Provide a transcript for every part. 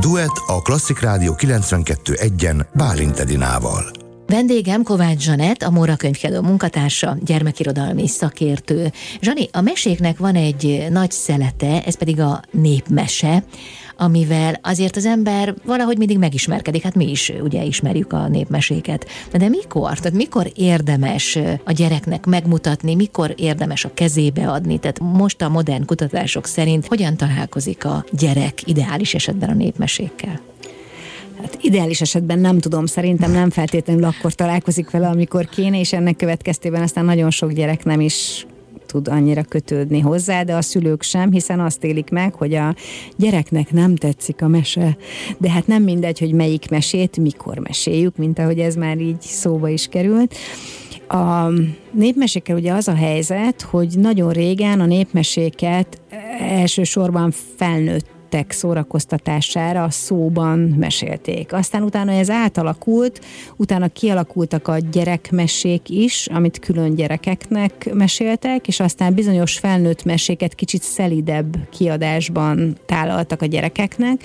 Duett a Klasszik Rádió 92.1-en Bálint Edinával. Vendégem Kovács Zsanett, a Móra Könyvkiadó munkatársa, gyermekirodalmi szakértő. Zsani, a meséknek van egy nagy szelete, ez pedig a népmese, amivel azért az ember valahogy mindig megismerkedik, hát mi is ugye ismerjük a népmeséket. De mikor? Tehát mikor érdemes a gyereknek megmutatni, mikor érdemes a kezébe adni? Tehát most a modern kutatások szerint hogyan találkozik a gyerek ideális esetben a népmesékkel? Hát ideális esetben nem tudom, szerintem nem feltétlenül akkor találkozik vele, amikor kéne, és ennek következtében aztán nagyon sok gyerek nem is tud annyira kötődni hozzá, de a szülők sem, hiszen azt élik meg, hogy a gyereknek nem tetszik a mese. De hát nem mindegy, hogy melyik mesét, mikor meséljük, mint ahogy ez már így szóba is került. A népmesékkel ugye az a helyzet, hogy nagyon régen a népmeséket elsősorban felnőtt szórakoztatására a szóban mesélték. Aztán utána ez átalakult, utána kialakultak a gyerekmesék is, amit külön gyerekeknek meséltek, és aztán bizonyos felnőtt meséket kicsit szelidebb kiadásban tálaltak a gyerekeknek,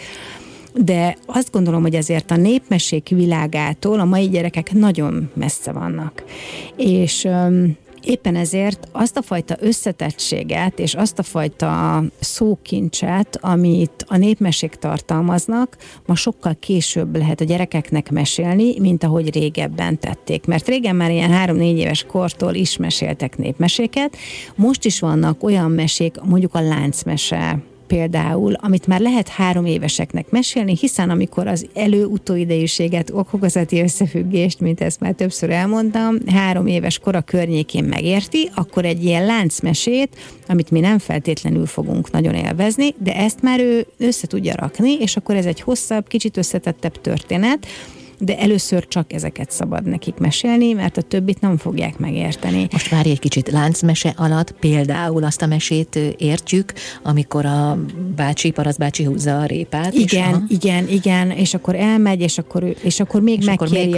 de azt gondolom, hogy azért a népmesék világától a mai gyerekek nagyon messze vannak. És éppen ezért azt a fajta összetettséget és azt a fajta szókincset, amit a népmesék tartalmaznak, ma sokkal később lehet a gyerekeknek mesélni, mint ahogy régebben tették. Mert régen már ilyen 3-4 éves kortól is meséltek népmeséket, most is vannak olyan mesék, mondjuk a láncmese, például, amit már lehet 3 éveseknek mesélni, hiszen amikor az elő-utóidejűséget, okokozati összefüggést, mint ezt már többször elmondtam, 3 éves kora környékén megérti, akkor egy ilyen láncmesét, amit mi nem feltétlenül fogunk nagyon élvezni, de ezt már ő össze tudja rakni, és akkor ez egy hosszabb, kicsit összetettebb történet, de először csak ezeket szabad nekik mesélni, mert a többit nem fogják megérteni. Most várj egy kicsit, láncmese alatt például azt a mesét értjük, amikor a parasztbácsi húzza a répát. Igen, és akkor elmegy, és akkor még megkéri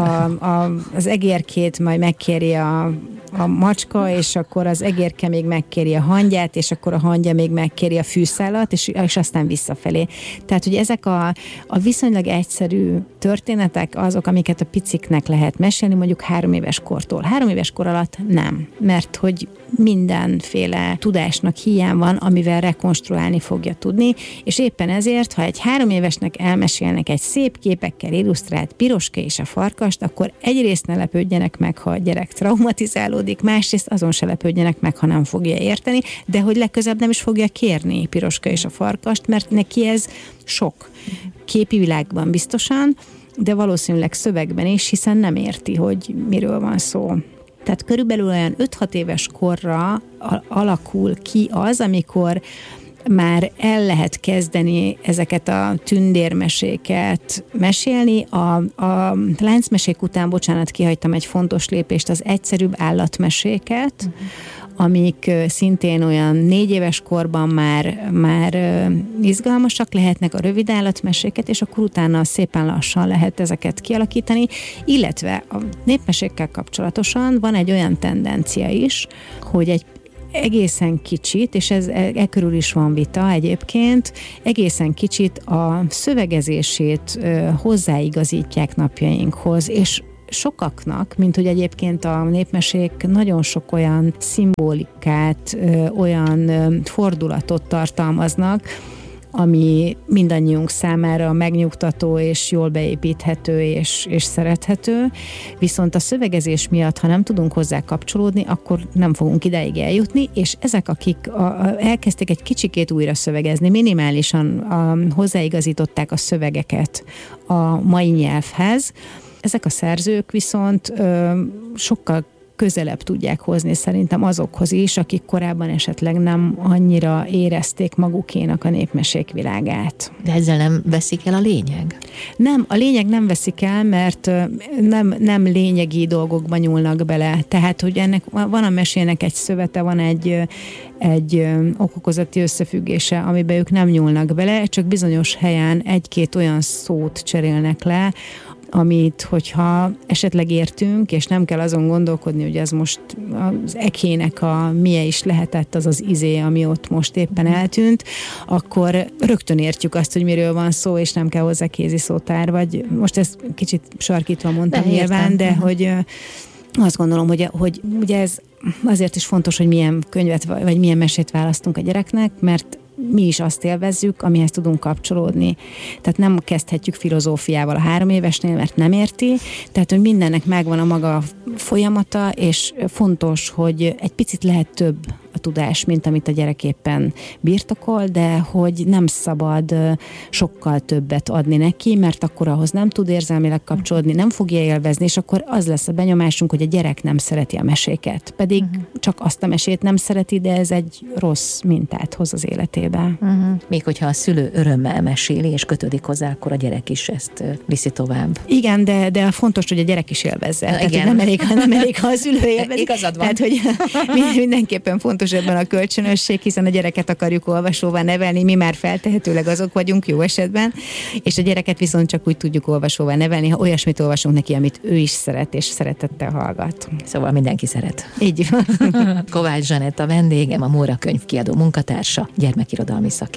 az egérkét, majd megkéri a macska, és akkor az egérke még megkéri a hangyát, és akkor a hangya még megkéri a fűszálat, és aztán visszafelé. Tehát, hogy ezek a viszonylag egyszerű történetek azok, amiket a piciknek lehet mesélni, mondjuk 3 éves kortól. 3 éves kor alatt nem, mert hogy mindenféle tudásnak hiány van, amivel rekonstruálni fogja tudni, és éppen ezért, ha egy 3 évesnek elmesélnek egy szép képekkel illusztrált Piroska és a farkast, akkor egyrészt ne lepődjenek meg, ha a gyerek traumatizálódik, másrészt azon se lepődjenek meg, ha nem fogja érteni, de hogy legközelebb nem is fogja kérni Piroska és a farkast, mert neki ez sok. Képi világban biztosan, de valószínűleg szövegben is, hiszen nem érti, hogy miről van szó. Tehát körülbelül olyan 5-6 éves korra alakul ki az, amikor már el lehet kezdeni ezeket a tündérmeséket mesélni. A láncmesék után, bocsánat, kihagytam egy fontos lépést, az egyszerűbb állatmeséket, amik szintén olyan 4 éves korban már izgalmasak lehetnek, a rövid állatmeséket, és akkor utána szépen lassan lehet ezeket kialakítani, illetve a népmesékkel kapcsolatosan van egy olyan tendencia is, hogy egy egészen kicsit, és ez körül is van vita egyébként, egészen kicsit a szövegezését hozzáigazítják napjainkhoz, és sokaknak, mint hogy egyébként a népmesék nagyon sok olyan szimbolikát, olyan fordulatot tartalmaznak, ami mindannyiunk számára megnyugtató és jól beépíthető és szerethető, viszont a szövegezés miatt, ha nem tudunk hozzá kapcsolódni, akkor nem fogunk ideig eljutni, és ezek, akik elkezdték egy kicsikét újra szövegezni, minimálisan hozzáigazították a szövegeket a mai nyelvhez, ezek a szerzők viszont sokkal közelebb tudják hozni szerintem azokhoz is, akik korábban esetleg nem annyira érezték magukénak a népmesék világát. De ezzel nem veszik el a lényeg? Nem, a lényeg nem veszik el, mert nem lényegi dolgokba nyúlnak bele. Tehát, hogy ennek van a mesének egy szövete, van egy okokozati összefüggése, amiben ők nem nyúlnak bele, csak bizonyos helyen 1-2 olyan szót cserélnek le, amit, hogyha esetleg értünk, és nem kell azon gondolkodni, hogy ez most az ekének a milyen is lehetett az az izé, ami ott most éppen eltűnt, akkor rögtön értjük azt, hogy miről van szó, és nem kell hozzá kéziszótár, vagy most ezt kicsit sarkítva mondtam nyilván, de hogy azt gondolom, hogy ugye ez azért is fontos, hogy milyen könyvet vagy milyen mesét választunk a gyereknek, mert mi is azt élvezzük, amihez tudunk kapcsolódni. Tehát nem kezdhetjük filozófiával a 3 évesnél, mert nem érti, tehát hogy mindennek megvan a maga folyamata, és fontos, hogy egy picit lehet több a tudás, mint amit a gyerek éppen birtokol, de hogy nem szabad sokkal többet adni neki, mert akkor ahhoz nem tud érzelmileg kapcsolódni, nem fogja élvezni, és akkor az lesz a benyomásunk, hogy a gyerek nem szereti a meséket. Pedig csak azt a mesét nem szereti, de ez egy rossz mintát hoz az életébe. Még hogyha a szülő örömmel meséli, és kötődik hozzá, akkor a gyerek is ezt viszi tovább. Igen, de fontos, hogy a gyerek is élvezze. Tehát, nem elég, ha a szülő élvezi. Igazad van. Tehát, hogy mindenképpen fontos ebben a kölcsönösség, hiszen a gyereket akarjuk olvasóvá nevelni, mi már feltehetőleg azok vagyunk jó esetben, és a gyereket viszont csak úgy tudjuk olvasóvá nevelni, ha olyasmit olvasunk neki, amit ő is szeret, és szeretettel hallgat. Szóval mindenki szeret. Így van. Kovács Zsanett a vendégem, a Móra Könyvkiadó munkatársa, gyermekirodalmi szakértő.